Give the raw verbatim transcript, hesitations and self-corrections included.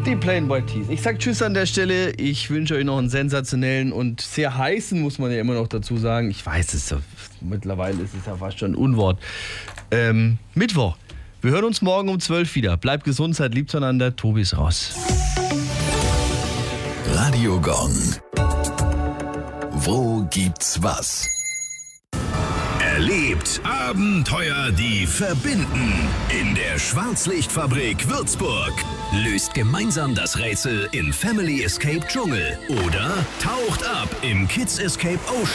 Die Plain White Tees. Ich sag Tschüss an der Stelle. Ich wünsche euch noch einen sensationellen und sehr heißen, muss man ja immer noch dazu sagen. Ich weiß es, mittlerweile ist es ja fast schon ein Unwort. Ähm, Mittwoch. Wir hören uns morgen um zwölf wieder. Bleibt gesund, seid lieb zueinander. Tobi ist raus. Radio Gong. Wo gibt's was? Erlebt Abenteuer, die verbinden. In der Schwarzlichtfabrik Würzburg. Löst gemeinsam das Rätsel in Family Escape Dschungel. Oder taucht ab im Kids Escape Ocean.